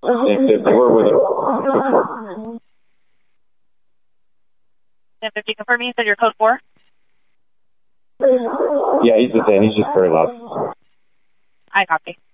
We're with him. 1050, confirm you said your code 4? Yeah, he's just very loud. I copy.